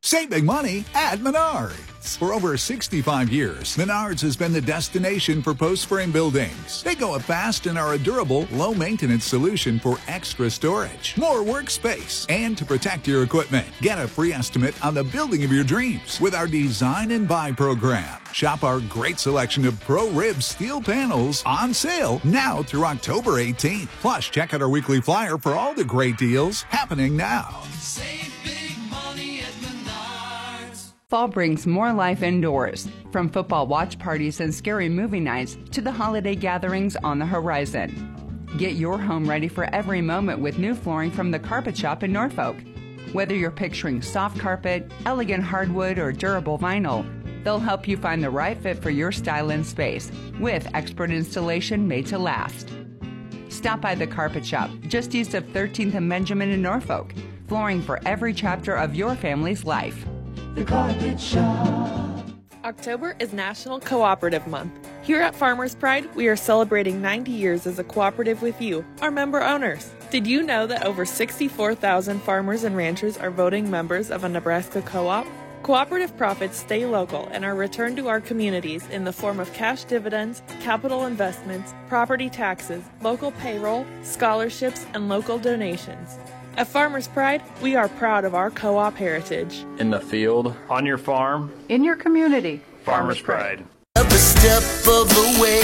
Save big money at Menards. For over 65 years, Menards has been the destination for post-frame buildings. They go up fast and are a durable, low-maintenance solution for extra storage, more workspace, and to protect your equipment. Get a free estimate on the building of your dreams with our Design and Buy program. Shop our great selection of Pro-Rib steel panels on sale now through October 18th. Plus, check out our weekly flyer for all the great deals happening now. Save big money at Menards. Fall brings more life indoors, from football watch parties and scary movie nights to the holiday gatherings on the horizon. Get your home ready for every moment with new flooring from the Carpet Shop in Norfolk. Whether you're picturing soft carpet, elegant hardwood, or durable vinyl, they'll help you find the right fit for your style and space with expert installation made to last. Stop by the Carpet Shop, just east of 13th and Benjamin in Norfolk. Flooring for every chapter of your family's life. The Carpet Shop. October is National Cooperative Month. Here at Farmers Pride, we are celebrating 90 years as a cooperative with you, our member owners. Did you know that over 64,000 farmers and ranchers are voting members of a Nebraska co-op? Cooperative profits stay local and are returned to our communities in the form of cash dividends, capital investments, property taxes, local payroll, scholarships, and local donations. At Farmers Pride, we are proud of our co-op heritage. In the field, on your farm, In your community. Farmers Pride. Up a step of the way.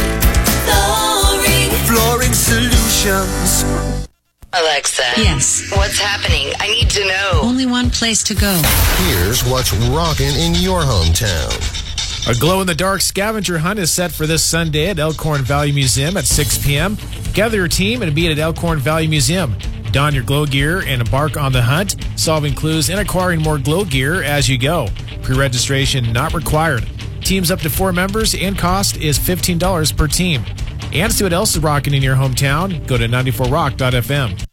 Flooring Solutions. Alexa. Yes. What's happening? I need to know. Only one place to go. Here's what's rocking in your hometown. A glow-in-the-dark scavenger hunt is set for this Sunday at Elkhorn Valley Museum at 6 p.m. Gather your team and meet at Elkhorn Valley Museum. Don your glow gear and embark on the hunt, solving clues and acquiring more glow gear as you go. Pre-registration not required. Teams up to 4 members and cost is $15 per team. And to see what else is rocking in your hometown, go to 94rock.fm.